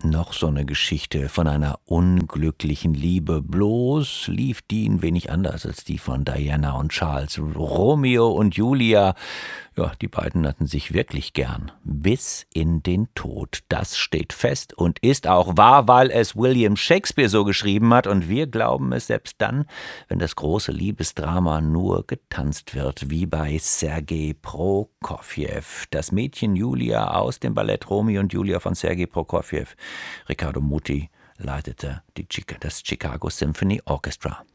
Noch so eine Geschichte von einer unglücklichen Liebe. Bloß lief die ein wenig anders als die von Diana und Charles. Romeo und Julia, ja, die beiden hatten sich wirklich gern. Bis in den Tod. Das steht fest und ist auch wahr, weil es William Shakespeare so geschrieben hat. Und wir glauben es selbst dann, wenn das große Liebesdrama nur getanzt wird, wie bei Sergei Prokofjew. Das Mädchen Julia aus dem Ballett Romeo und Julia von Sergei Prokofjew. Riccardo Muti leitete das Chicago Symphony Orchestra.